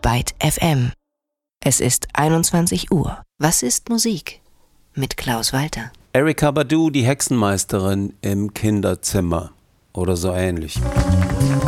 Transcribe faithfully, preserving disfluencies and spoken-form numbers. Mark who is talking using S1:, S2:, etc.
S1: Byte F M. Es ist einundzwanzig Uhr. Was ist Musik? Mit Klaus Walter.
S2: Erykah Badu, die Hexenmeisterin im Kinderzimmer oder so ähnlich.